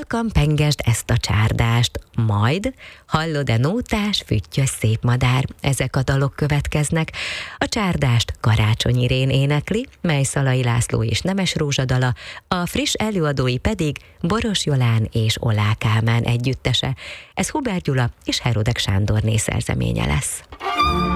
Halkan pengesd ezt a csárdást, majd hallod-e nótás, füttyös szép madár. Ezek a dalok következnek. A csárdást Karácsony Irén énekli, mely Szalai László és Nemes Rózsa dala, a friss előadói pedig Boros Jolán és Ollák Ármán együttese. Ez Hubert Gyula és Herodek Sándorné szerzeménye lesz.